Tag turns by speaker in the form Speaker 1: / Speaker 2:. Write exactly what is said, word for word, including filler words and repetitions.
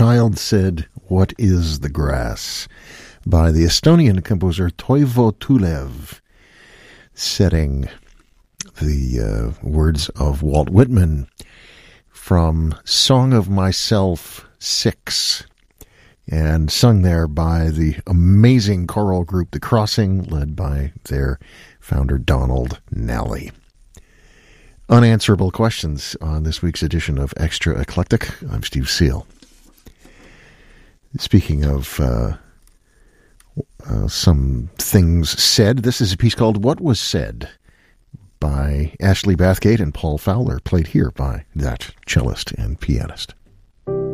Speaker 1: child said, "What is the grass?" by the Estonian composer Toivo Tulev, setting the uh, words of Walt Whitman from Song of Myself six, and sung there by the amazing choral group The Crossing, led by their founder Donald Nally. Unanswerable questions on this week's edition of Extra Eclectic. I'm Steve Seal. Speaking of uh, uh, some things said, this is a piece called What Was Said by Ashley Bathgate and Paul Fowler, played here by that cellist and pianist.